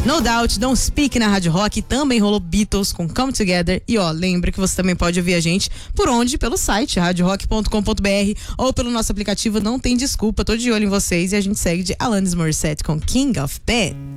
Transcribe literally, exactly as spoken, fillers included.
No Doubt, Don't Speak na Rádio Rock, também rolou Beatles com Come Together. E ó, lembra que você também pode ouvir a gente por onde? Pelo site rádio rock ponto com ponto b r ou pelo nosso aplicativo. Não tem desculpa, tô de olho em vocês. E a gente segue de Alanis Morissette com King of Pop.